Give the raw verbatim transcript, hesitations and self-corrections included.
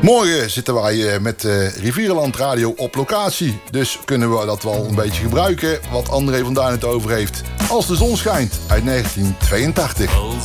Morgen zitten wij met uh, Rivierenland Radio op locatie. Dus kunnen we dat wel een beetje gebruiken wat André van Duin het over heeft. Als de zon schijnt uit negentien tweeëntachtig.